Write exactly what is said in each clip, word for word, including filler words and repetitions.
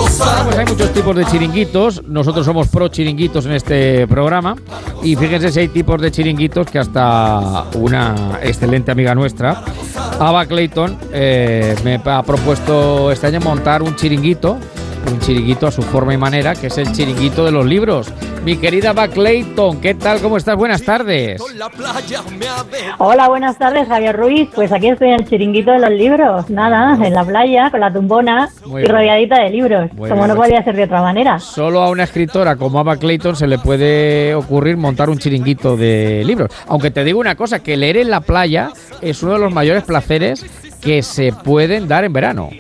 Bueno, pues hay muchos tipos de chiringuitos. Nosotros somos pro chiringuitos en este programa. Y fíjense si hay tipos de chiringuitos que hasta una excelente amiga nuestra, Ava Clayton, eh, me ha propuesto este año montar un chiringuito. Un chiringuito a su forma y manera, que es el chiringuito de los libros. Mi querida Ava Clayton, ¿qué tal? ¿Cómo estás? Buenas tardes. Hola, buenas tardes, Javier Ruiz. Pues aquí estoy en el chiringuito de los libros. Nada, en la playa, con la tumbona Muy y bien. rodeadita de libros. Muy como bien. No podía ser de otra manera. Solo a una escritora como Ava Clayton se le puede ocurrir montar un chiringuito de libros. Aunque te digo una cosa, que leer en la playa es uno de los mayores placeres que se pueden dar en verano.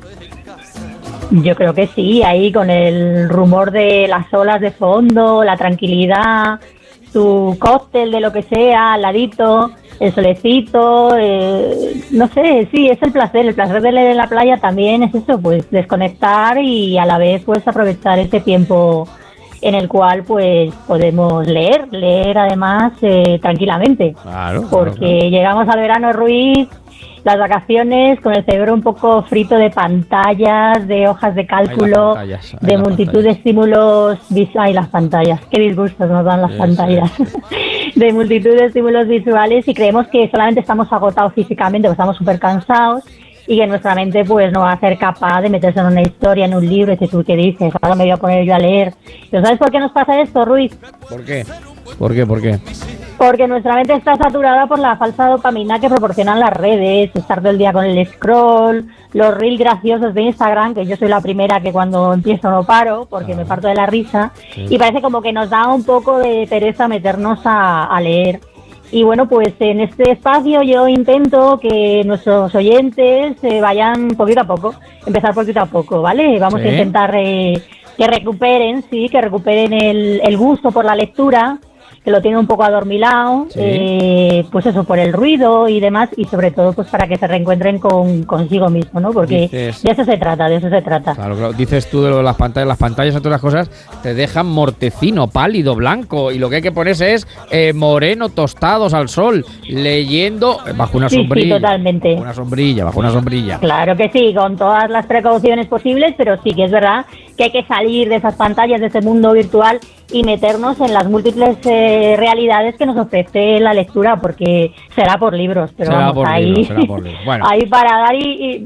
Yo creo que sí, ahí con el rumor de las olas de fondo, la tranquilidad, tu cóctel de lo que sea, al ladito, el solecito, eh, no sé, sí, es el placer, el placer de leer en la playa también es eso, pues desconectar y a la vez pues aprovechar ese tiempo en el cual pues podemos leer, leer además eh, tranquilamente, claro, porque claro, claro. llegamos al verano, Ruiz, las vacaciones con el cerebro un poco frito de pantallas, de hojas de cálculo, Ay, pantallas, de multitud pantallas. de estímulos visuales. Ay, las pantallas, qué disgustos nos dan las sí, pantallas. Sí, sí. De multitud de estímulos visuales y creemos que solamente estamos agotados físicamente, porque estamos súper cansados y que nuestra mente pues no va a ser capaz de meterse en una historia, en un libro, y tú qué dices, ahora me voy a poner yo a leer. ¿Pero sabes por qué nos pasa esto, Ruiz? ¿Por qué? ¿Por qué? ¿Por qué? Porque nuestra mente está saturada por la falsa dopamina que proporcionan las redes, estar todo el día con el scroll, los reels graciosos de Instagram, que yo soy la primera que cuando empiezo no paro, porque ah, me parto de la risa, sí. Y parece como que nos da un poco de pereza meternos a, a leer. Y bueno, pues en este espacio yo intento que nuestros oyentes eh, vayan poquito a poco, empezar poquito a poco, ¿vale? Vamos ¿Sí? a intentar eh, que recuperen, sí, que recuperen el, el gusto por la lectura, que lo tiene un poco adormilado, sí. eh, pues eso, por el ruido y demás, y sobre todo pues para que se reencuentren con consigo mismo, ¿no? Porque dices, de eso se trata, de eso se trata. Claro, claro, dices tú de lo de las pantallas, las pantallas, entre otras cosas, te dejan mortecino, pálido, blanco, y lo que hay que ponerse es eh, moreno, tostados al sol, leyendo bajo una sí, sombrilla. Sí, totalmente. Bajo una sombrilla, bajo una sombrilla. Claro que sí, con todas las precauciones posibles, pero sí que es verdad que hay que salir de esas pantallas, de ese mundo virtual y meternos en las múltiples eh, realidades que nos ofrece la lectura, porque será por libros, pero será vamos, por ahí, libros, será por libros. Bueno. ahí para dar y, y